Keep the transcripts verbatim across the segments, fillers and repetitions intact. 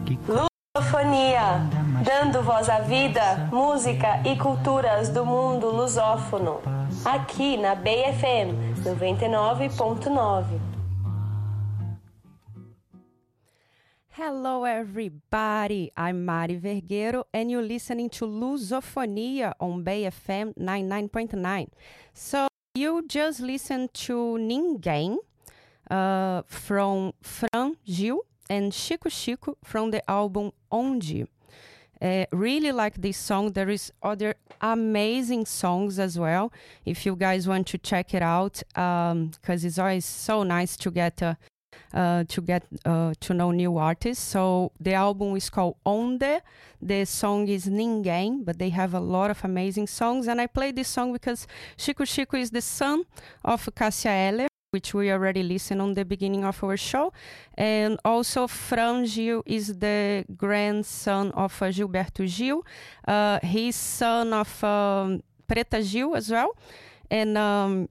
Lusofonia, dando voz à vida, música e culturas do mundo lusófono. Aqui na Bay F M noventa e nove ponto nove. Hello everybody, I'm Mari Vergueiro and you're listening to Lusofonia on Bay F M ninety-nine point nine. So you just listened to Ninguém uh, from Fran Gil and Chico Chico from the album Onde. Uh, really like this song. There is other amazing songs as well if you guys want to check it out, um, because it's always so nice to get a Uh, to get uh, to know new artists. So the album is called Onde. The song is Ninguém, but they have a lot of amazing songs. And I played this song because Chico Chico is the son of Cássia Eller, which we already listened on the beginning of our show. And also Fran Gil is the grandson of uh, Gilberto Gil. Uh, he's son of um, Preta Gil as well. And um,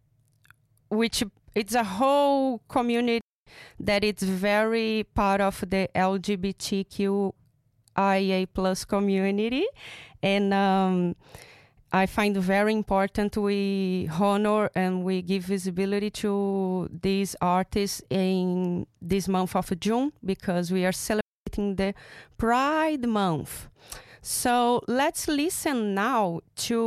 which it's a whole community that it's very part of the L G B T Q I A plus community. And um, I find very important we honor and we give visibility to these artists in this month of June because we are celebrating the Pride Month. So let's listen now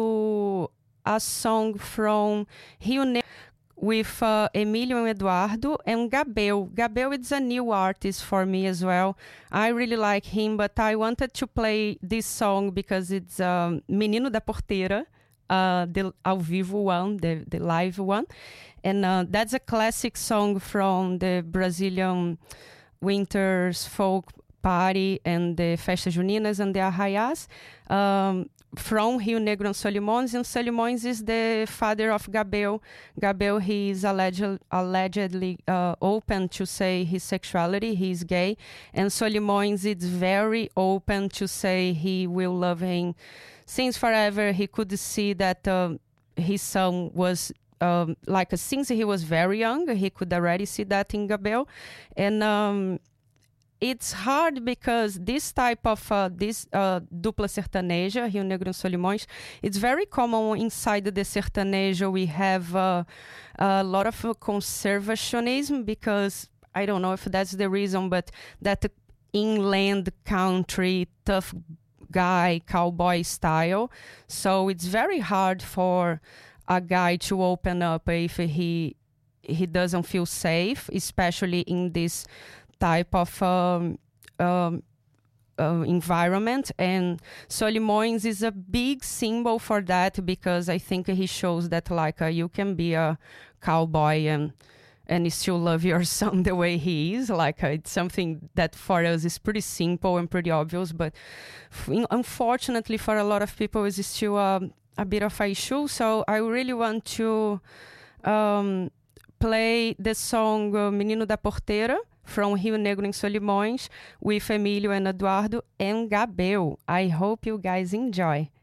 to a song from Rio Negro with uh, Emílio and Eduardo and Gabel. Gabel is a new artist for me as well. I really like him, but I wanted to play this song because it's um, Menino da Porteira, uh, the ao vivo one, the, the live one. And uh, that's a classic song from the Brazilian Winter's Folk Party and the Festas Juninas and the Arraiás. Um, from Rio Negro and Solimões, and Solimões is the father of Gabel. Gabel, he is alleged, allegedly uh, open to say his sexuality, he's gay, and Solimões is very open to say he will love him since forever. He could see that uh, his son was um, like, since he was very young, he could already see that in Gabel, and um, it's hard because this type of uh, this uh, dupla sertaneja, Rio Negro and Solimões, it's very common inside the sertanejo. We have uh, a lot of uh, conservationism because I don't know if that's the reason, but that inland country tough guy cowboy style. So it's very hard for a guy to open up if he he doesn't feel safe, especially in this type of um, um, uh, environment. And Solimões is a big symbol for that because I think he shows that like uh, you can be a cowboy and and still love your son the way he is. Like uh, it's something that for us is pretty simple and pretty obvious, but f- unfortunately for a lot of people is still uh, a bit of an issue. So I really want to um, play the song uh, Menino da Porteira from Rio Negro and Solimões with Emílio and Eduardo and Gabel. I hope you guys enjoy.